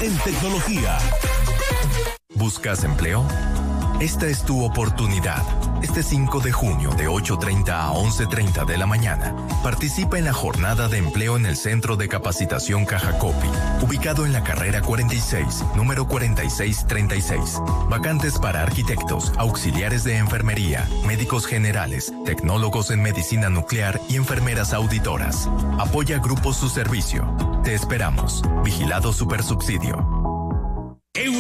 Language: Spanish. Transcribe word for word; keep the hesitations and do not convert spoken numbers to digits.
en tecnología. ¿Buscas empleo? Esta es tu oportunidad. Este cinco de junio de ocho treinta a once treinta de la mañana, participa en la jornada de empleo en el Centro de Capacitación Cajacopi, ubicado en la carrera cuarenta y seis, número cuarenta y seis treinta y seis. Vacantes para arquitectos, auxiliares de enfermería, médicos generales, tecnólogos en medicina nuclear y enfermeras auditoras. Apoya Grupo Su Servicio. Te esperamos. Vigilado Supersubsidio.